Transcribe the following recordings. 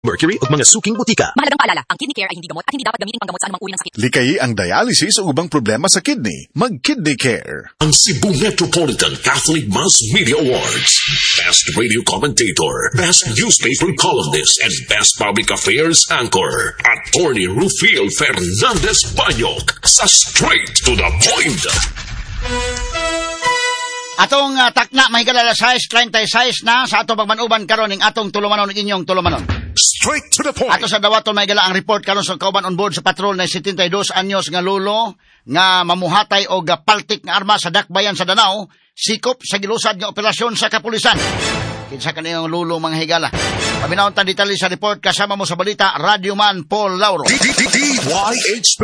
Mercury ug mga suking butika. Mahalagang paalala, ang kidney care ay hindi gamot at hindi dapat gamitin panggamot sa anumang uri ng sakit. Likayi ang dialysis o ubang problema sa kidney. Mag-Kidney Care. Ang Cebu Metropolitan Catholic Mass Media Awards. Best Radio Commentator, Best Newspaper Columnist, and Best Public Affairs Anchor. Attorney Rufil Fernandez Banyok sa Straight to the Point. Atong takna may galala size 36 na sa atong pagmanuban karon ning atong tulumanon ning inyong tulumanon. Straight to the point. Ato sa dawaton may gala ang report karon sa kauban on board sa patrol na 72 anyos nga lulo nga mamuhatay og paltik nga armas sa dakbayan sa Danao, sikop sa gilusad nga operasyon sa kapulisan. Kinsa kaniyang lulo mga higala. Paminawon ta detalye sa report kasama mo sa balita Radio Man Paul Lauro. DYHP.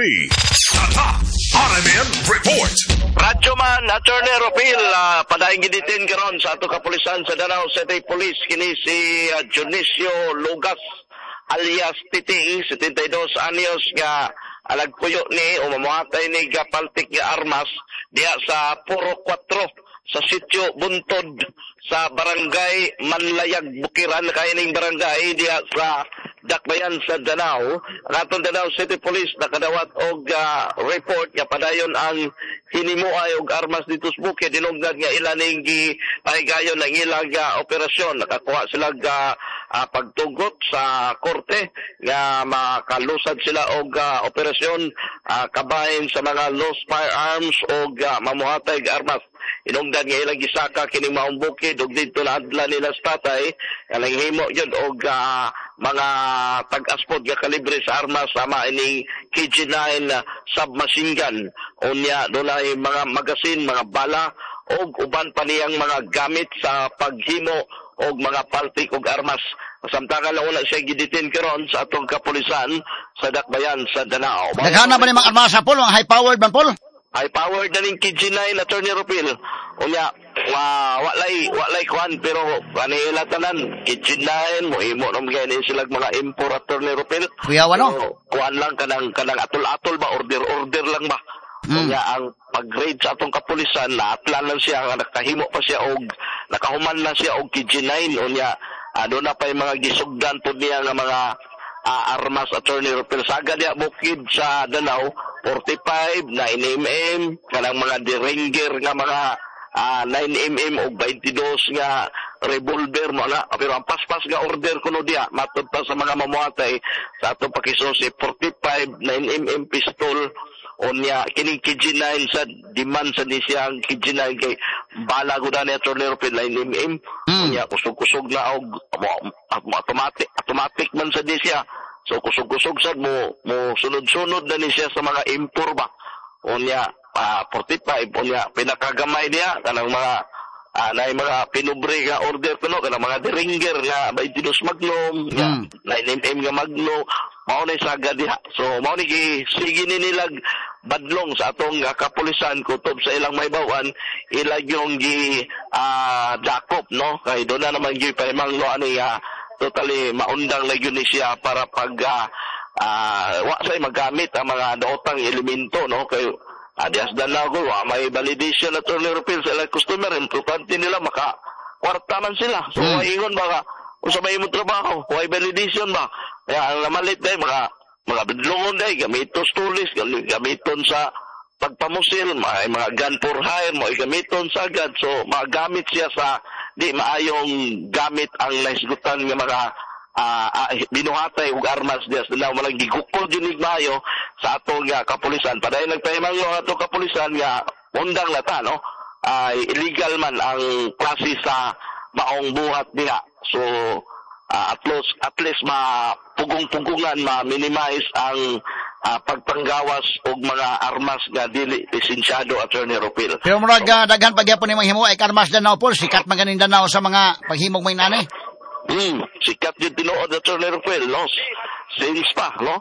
RMN Report. Radyo Man, Attorney Ropil, padaing giditin karon sa ato kapulisan sa Danao City Police kini si Dionisio Lugas alias Titing, 72 anyos nga alagpuyo ni o mamuhatay ni gapaltik nga armas diha sa Puro 4 sa sitio Buntod sa barangay Manlayag Bukiran kay ning barangay diha sa dakbayan sa Danao. Ang atong Danao City Police nakadawat og report nga padayon ang hinimuay og armas dito sa bukid dinunggan nga ilaning gipahigayon ng ilang operasyon. Nakakuha sila pagtugot sa korte nga makalusad sila og operasyon kabahin sa mga lost firearms og mamuhatay og armas. Inungdan nga ilang gisaka kining maong bukid og dito na adla nila sa tatay alang himo yun og mga tag-aspod nga kalibre sa armas sama ining KG-9 submachine gun. Unya dunay mga magasin, mga bala og uban pa niyang mga gamit sa paghimo og mga paltik og armas. Samtang lang wala siya giditin karon sa atong kapulisan sa dakbayan sa Danao. Daghana ba ni mga armas sa Paul, mga high-powered man Paul? High-powered na ning KG-9 Attorney Ropil. Unya walay kwan pero kanila tanan KG-9 mo imo nang gani sila mga import Attorney Ropil. Kuya wano? Kuan lang kanang atol-atol ba order lang ba. Unya ang pag-grade sa atong kapulisan naatlan lang siya nga nakahimo pa siya og nakahuman lang siya og KG-9 unya do na pa yung mga gisugdan pod niya nga mga armas Attorney Ropil saga diha bukid sa Danao 45, 9mm, kanang mga deringer nga mga 9mm o 22 nga revolver mo na. Pero ang paspas nga order kuno diya, matod pa sa mga mamuhatay sa atong pakisusi 45, 9mm pistol, unya kining KG-9 sa demand sa di siya ang KG-9 kay bala ko na ni Attorney Ropil 9mm. Unya kusog-kusog na og automatic man sa di siya. So kusog-kusog sad mo sunod-sunod na ni siya sa mga impor ba. Unya 45 unya pinakagamay niya kanang mga nay mga pinubre nga order kuno kanang mga deringer nga 22 Magnum, 9mm nga Magnum, mao ni saga diha. So mao ni sige ni nilag badlong sa atong kapulisan kutob sa ilang maybawan ilag yung dakop no kay do na naman gyud pahimanglo ani totally maundang na yun siya para pag wa say magamit ang mga daotang elemento no kay adias Danao ko may validation na Attorney Ropil sa ilang customer importante nila maka kwarta man sila so ingon ba unsa may imong trabaho may validation ba kaya ang namalit day mga bidlongon day gamiton tulis gamiton sa pagpamusil may mga gun for hire mo gamiton sagad so magamit siya sa di maayong gamit ang naisgutan nga mga binuhatay ug armas diya sila malang gigukol dinig maayo sa atong kapulisan paday nagpahimanglo ang atong kapulisan nga undang lata no illegal man ang klase sa maong buhat diha so at least mapugong-pugungan ma-minimize ang pagpanggawas og mga armas nga dili lisensyado Attorney Ropil. Pero murag daghan pagyapon nimong himo ay armas Danao Paul sikat man ganing Danao sa mga paghimog may nani. Sikat yung tinuod Attorney Ropil no. Since pa no.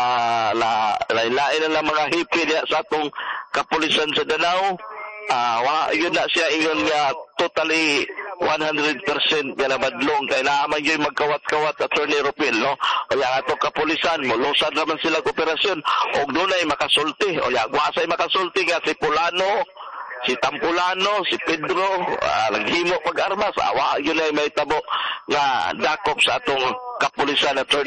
Lain-lain na mga hipi diya sa atong kapulisan sa Danao. Yun na siya ingon nga totally 100% nga nabadlong kay naaman yung magkawat-kawat Attorney Ropil no kaya ato kapulisan mo lusad naman sila operasyon og dunay makasulti o ya guasay makasulti nga si Pulano si Tampulano, si Pedro, naghimo pag-armas, awa yun ay may tabo nga dakop sa atong kapulisan at